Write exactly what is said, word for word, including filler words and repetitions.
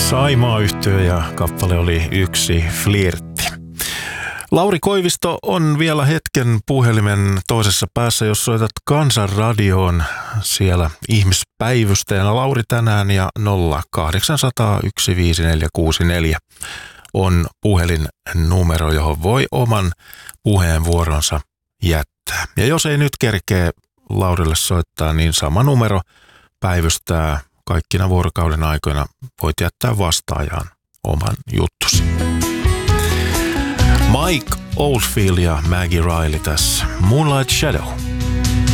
Saimaa-yhtye ja kappale oli Yksi flirtti. Lauri Koivisto on vielä hetken puhelimen toisessa päässä, jos soitat Kansanradioon siellä ihmispäivystäjänä. Lauri tänään ja nolla kahdeksan nolla nolla yksi viisi neljä kuusi neljä on puhelinnumero, johon voi oman puheenvuoronsa jättää. Ja jos ei nyt kerkee Laurille soittaa, niin sama numero päivystää kaikkina vuorokauden aikoina. Voit jättää vastaajaan oman juttusi. Mike Oldfield ja Maggie Riley tässä. Moonlight Shadow.